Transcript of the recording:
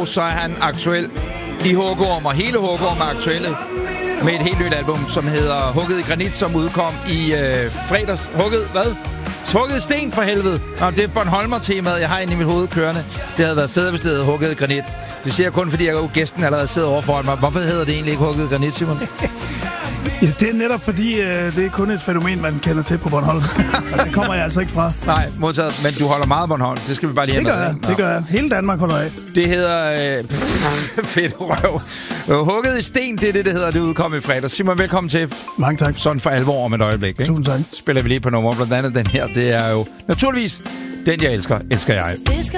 så er han aktuel i Hugorm, og hele Hugorm er aktuelle med et helt nyt album, som hedder Hugget i Granit, som udkom i fredags. Hugget i sten for helvede. Nå, det er Bornholmer-temaet, jeg har inde i mit hoved kørende. Det havde været fedt, hvis det hedder Hugget i Granit. Det siger jeg kun, fordi gæsten allerede sidder overfor mig. Hvorfor hedder det egentlig ikke Hugget i Granit, Simon? Ja, det er netop fordi, det er kun et fænomen, man kender til på Bornholm. Og det kommer jeg altså ikke fra. Nej, modtaget. Men du holder meget Bornholm. Det skal vi bare lige have med. Det gør jeg. Hele Danmark holder af. Det hedder... fedt røv. Hugget i sten, det er det hedder. Det udkom i fredag. Simon, velkommen til. Mange tak. Sådan for alvor om et øjeblik. Ikke? Tusind tak. Spiller vi lige på nummer. Blandt andet den her. Det er jo naturligvis den, jeg elsker. Elsker jeg.